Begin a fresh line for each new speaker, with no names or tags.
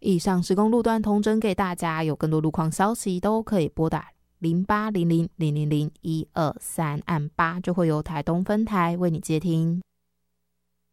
以上施工路段统整给大家，有更多路况消息都可以拨打0800000123按8，就会由台东分台为你接听。